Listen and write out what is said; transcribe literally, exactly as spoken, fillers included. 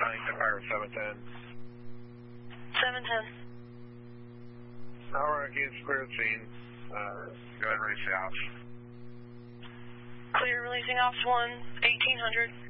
responding to Fire seven ten. seven ten. Alright, kids, clear the scene. Uh, go ahead and release the ops. Clear, releasing ops one, eighteen hundred.